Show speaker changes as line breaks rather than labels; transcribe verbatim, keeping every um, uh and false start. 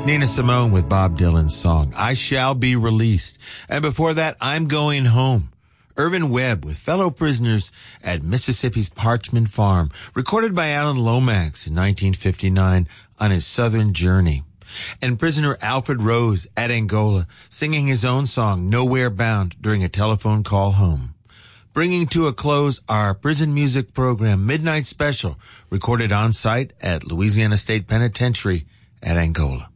Nina Simone with Bob Dylan's song, I Shall Be Released. And before that, I'm Going Home. Irvin Webb with fellow prisoners at Mississippi's Parchman Farm, recorded by Alan Lomax in nineteen fifty-nine on his southern journey. And prisoner Alfred Rose at Angola, singing his own song, Nowhere Bound, during a telephone call home. Bringing to a close our prison music program, Midnight Special, recorded on site at Louisiana State Penitentiary at Angola.